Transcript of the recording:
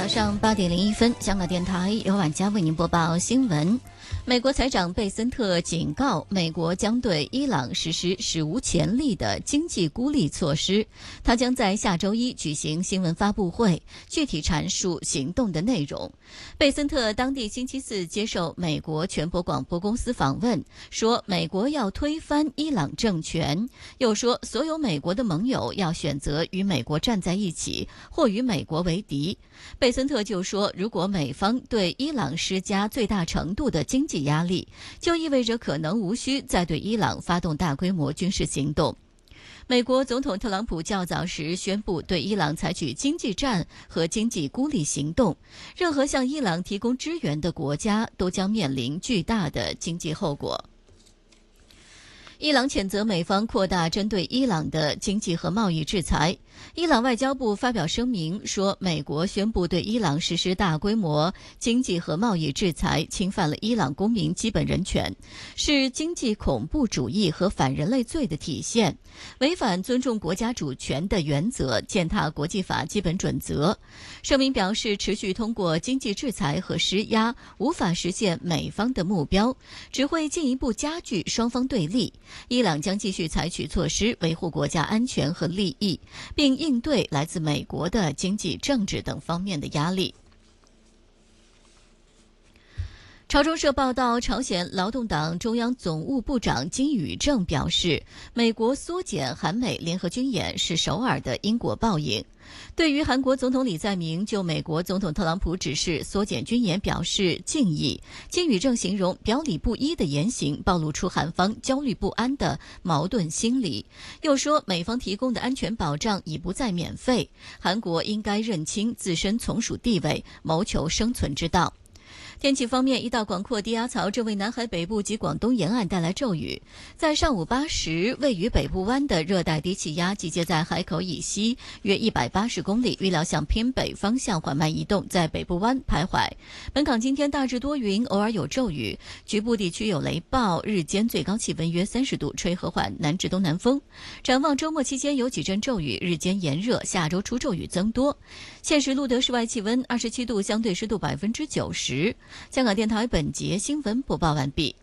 早上8:01，香港电台由晚佳为您播报新闻。美国财长贝森特警告，美国将对伊朗实施史无前例的经济孤立措施。他将在下周一举行新闻发布会，具体阐述行动的内容。贝森特当地星期四接受美国全国广播公司访问，说美国要推翻伊朗政权，又说所有美国的盟友要选择与美国站在一起，或与美国为敌。贝森特就说，如果美方对伊朗施加最大程度的经济压力，就意味着可能无需再对伊朗发动大规模军事行动。美国总统特朗普较早时宣布对伊朗采取经济战和经济孤立行动，任何向伊朗提供支援的国家都将面临巨大的经济后果。伊朗谴责美方扩大针对伊朗的经济和贸易制裁。伊朗外交部发表声明说，美国宣布对伊朗实施大规模经济和贸易制裁，侵犯了伊朗公民基本人权，是经济恐怖主义和反人类罪的体现，违反尊重国家主权的原则，践踏国际法基本准则。声明表示，持续通过经济制裁和施压无法实现美方的目标，只会进一步加剧双方对立。伊朗将继续采取措施维护国家安全和利益，并应对来自美国的经济、政治等方面的压力。朝中社报道，朝鲜劳动党中央总务部长金宇正表示，美国缩减韩美联合军演是首尔的因果报应。对于韩国总统李在明就美国总统特朗普指示缩减军演表示敬意，金宇正形容表里不一的言行暴露出韩方焦虑不安的矛盾心理，又说美方提供的安全保障已不再免费，韩国应该认清自身从属地位，谋求生存之道。天气方面，一道广阔低压槽正为南海北部及广东沿岸带来骤雨。在上午8时，位于北部湾的热带低气压集结在海口以西约180公里，预料向偏北方向缓慢移动，在北部湾徘徊。本港今天大致多云，偶尔有骤雨，局部地区有雷暴，日间最高气温约30度，吹和缓南至东南风。展望周末期间有几阵骤雨，日间炎热，下周初骤雨增多。现时录得室外气温27度，相对湿度90%。香港电台本节新闻播报完毕。